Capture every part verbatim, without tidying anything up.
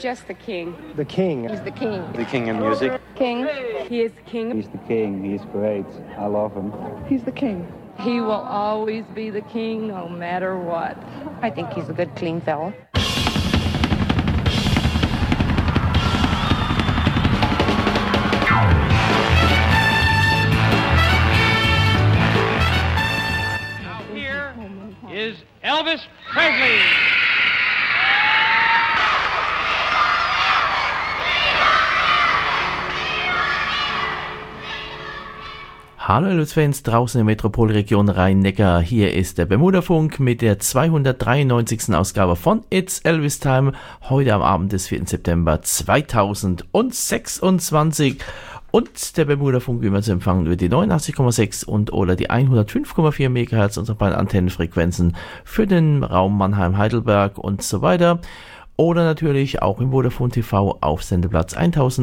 just the king. The king. He's the king. The king in music. King. He is the king. He's the king. He's great. I love him. He's the king. He will always be the king no matter what. I think he's a good, clean fella. Here is Elvis Presley. Hallo Elvis-Fans draußen in der Metropolregion Rhein-Neckar, hier ist der Bermuda-Funk mit der zweihundertdreiundneunzigsten Ausgabe von It's Elvis Time, heute am Abend des vierten September zweitausendsechsundzwanzig. Und der Bermuda-Funk wie immer zu empfangen über die neunundachtzig Komma sechs und oder die hundertfünf Komma vier Megahertz, unsere beiden Antennenfrequenzen für den Raum Mannheim-Heidelberg und so weiter. Oder natürlich auch im Vodafone T V auf Sendeplatz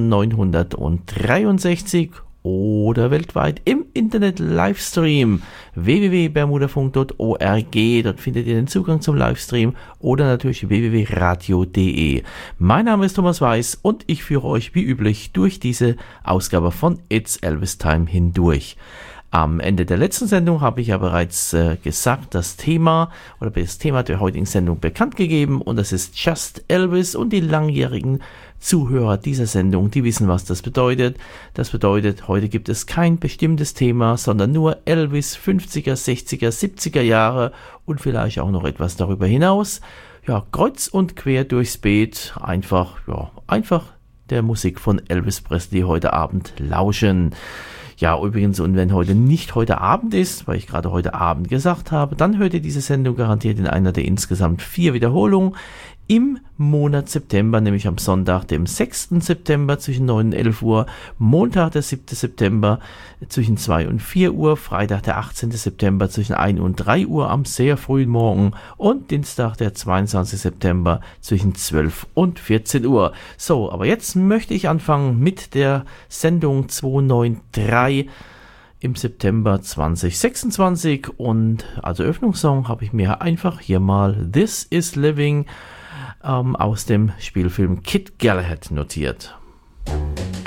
neunzehnhundertdreiundsechzig oder weltweit im Internet Livestream w w w punkt bermudafunk punkt org. Dort findet ihr den Zugang zum Livestream oder natürlich w w w punkt radio punkt de. Mein Name ist Thomas Weiß und ich führe euch wie üblich durch diese Ausgabe von It's Elvis Time hindurch. Am Ende der letzten Sendung habe ich ja bereits äh, gesagt, das Thema oder das Thema der heutigen Sendung bekannt gegeben und das ist Just Elvis und die langjährigen Zuhörer dieser Sendung, die wissen, was das bedeutet. Das bedeutet, heute gibt es kein bestimmtes Thema, sondern nur Elvis fünfziger, sechziger, siebziger Jahre und vielleicht auch noch etwas darüber hinaus. Ja, kreuz und quer durchs Beet, einfach, ja, einfach der Musik von Elvis Presley heute Abend lauschen. Ja, übrigens, und wenn heute nicht heute Abend ist, weil ich gerade heute Abend gesagt habe, dann hört ihr diese Sendung garantiert in einer der insgesamt vier Wiederholungen im Monat September, nämlich am Sonntag, dem sechsten September zwischen neun und elf Uhr, Montag, der siebten September zwischen zwei und vier Uhr, Freitag, der achtzehnten September zwischen ein und drei Uhr am sehr frühen Morgen und Dienstag, der zweiundzwanzigsten September zwischen zwölf und vierzehn Uhr. So, aber jetzt möchte ich anfangen mit der Sendung zweihundertdreiundneunzig im September zweitausendsechsundzwanzig und als Eröffnungssong habe ich mir einfach hier mal This Is Living ähm, aus dem Spielfilm Kid Galahad notiert.